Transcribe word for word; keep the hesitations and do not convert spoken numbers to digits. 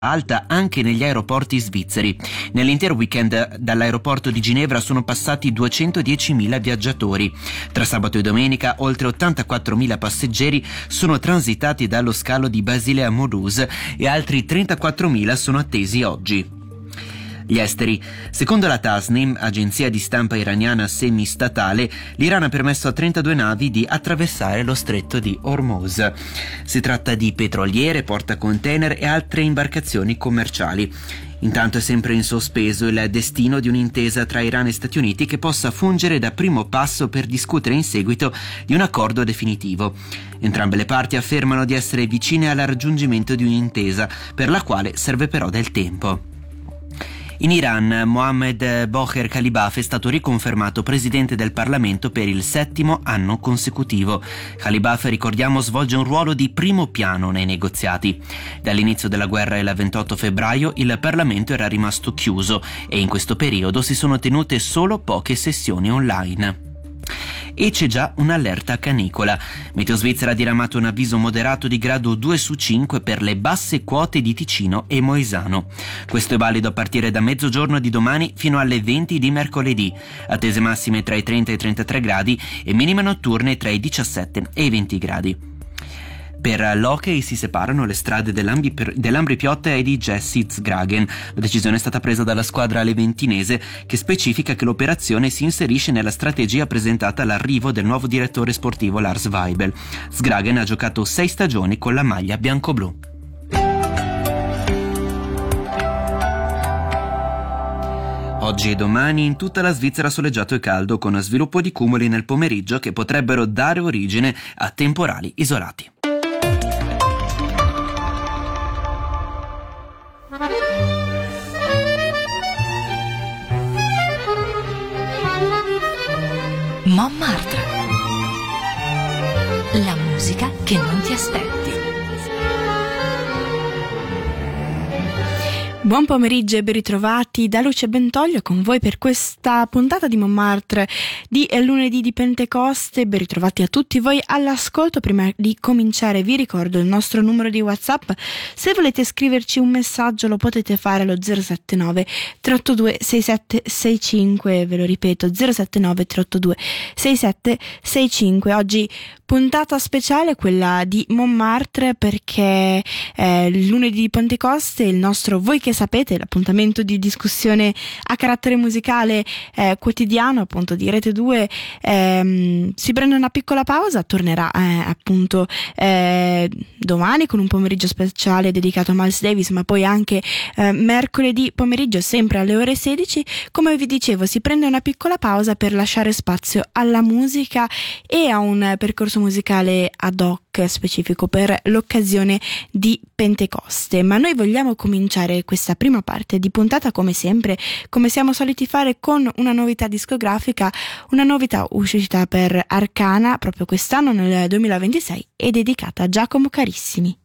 alta anche negli aeroporti svizzeri. Nell'intero weekend dall'aeroporto di Ginevra sono passati duecentodiecimila viaggiatori. Tra sabato e domenica oltre ottantaquattromila passeggeri sono transitati dallo scalo di Basilea Mulhouse e altri trentaquattromila sono attesi oggi. Gli esteri. Secondo la Tasnim, agenzia di stampa iraniana semistatale, l'Iran ha permesso a trentadue navi di attraversare lo stretto di Hormuz. Si tratta di petroliere, portacontainer e altre imbarcazioni commerciali. Intanto è sempre in sospeso il destino di un'intesa tra Iran e Stati Uniti che possa fungere da primo passo per discutere in seguito di un accordo definitivo. Entrambe le parti affermano di essere vicine al raggiungimento di un'intesa, per la quale serve però del tempo. In Iran, Mohammed Bocher Khalibaf è stato riconfermato presidente del Parlamento per il settimo anno consecutivo. Khalibaf, ricordiamo, svolge un ruolo di primo piano nei negoziati. Dall'inizio della guerra il ventotto febbraio il Parlamento era rimasto chiuso e in questo periodo si sono tenute solo poche sessioni online. E c'è già un'allerta canicola. Meteo Svizzera ha diramato un avviso moderato di grado due su cinque per le basse quote di Ticino e Moesano. Questo è valido a partire da mezzogiorno di domani fino alle venti di mercoledì. Attese massime tra i trenta e i trentatré gradi e minime notturne tra i diciassette e i venti gradi. Per l'hockey si separano le strade dell'Ambripiotte e di Jesse-Zgragen. La decisione è stata presa dalla squadra leventinese, che specifica che l'operazione si inserisce nella strategia presentata all'arrivo del nuovo direttore sportivo Lars Weibel. Zgragen ha giocato sei stagioni con la maglia bianco-blu. Oggi e domani in tutta la Svizzera soleggiato e caldo, con sviluppo di cumuli nel pomeriggio che potrebbero dare origine a temporali isolati. Montmartre. La musica che non ti aspetti. Buon pomeriggio e ben ritrovati da Luce Bentoglio con voi per questa puntata di Montmartre di lunedì di Pentecoste. Ben ritrovati a tutti voi all'ascolto. Prima di cominciare vi ricordo il nostro numero di WhatsApp. Se volete scriverci un messaggio lo potete fare allo zero sette nove tre otto due sei sette sei cinque, ve lo ripeto zero sette nove tre otto due sei sette sei cinque. Oggi puntata speciale, quella di Montmartre, perché eh, lunedì di Pentecoste il nostro Voi che sapete, l'appuntamento di discussione a carattere musicale eh, quotidiano appunto di Rete due ehm, si prende una piccola pausa, tornerà eh, appunto eh, domani con un pomeriggio speciale dedicato a Miles Davis, ma poi anche eh, mercoledì pomeriggio sempre alle ore sedici. Come vi dicevo, si prende una piccola pausa per lasciare spazio alla musica e a un percorso musicale ad hoc specifico per l'occasione di Pentecoste. Ma noi vogliamo cominciare questa prima parte di puntata come sempre, come siamo soliti fare, con una novità discografica, una novità uscita per Arcana proprio quest'anno nel duemilaventisei e dedicata a Giacomo Carissimi.